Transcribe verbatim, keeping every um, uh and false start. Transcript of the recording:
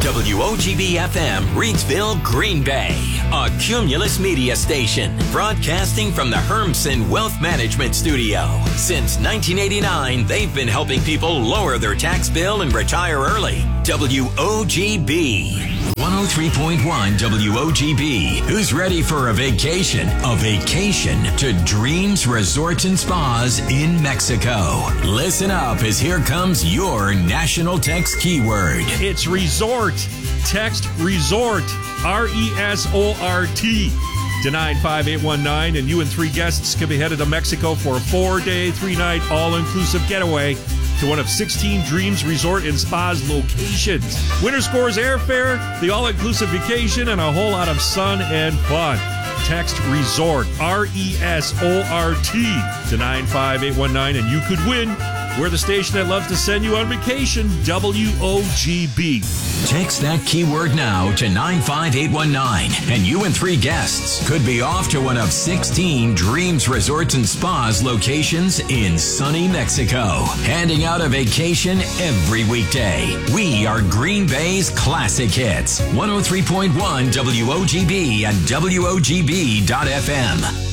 W O G B F M, Reidsville, Green Bay. A Cumulus Media station, broadcasting from the Hermsen Wealth Management Studio. Since nineteen eighty-nine, they've been helping people lower their tax bill and retire early. W O G B. one oh three point one W O G B. Who's ready for a vacation? A vacation to Dreams Resorts and Spas in Mexico. Listen up, as here comes your national text keyword. It's resort. Text resort. R E S O R T. To nine five eight one nine, and you and three guests can be headed to Mexico for a four-day, three-night, all-inclusive getaway to one of sixteen Dreams Resort and Spas locations. Winner scores airfare, the all-inclusive vacation, and a whole lot of sun and fun. Text resort, R E S O R T, to nine five eight one nine, and you could win. We're the station that loves to send you on vacation, W O G B. Text that keyword now to nine five eight one nine, and you and three guests could be off to one of sixteen Dreams Resorts and Spas locations in sunny Mexico. Handing out a vacation every weekday. We are Green Bay's classic hits. one oh three point one W O G B and W O G B dot F M.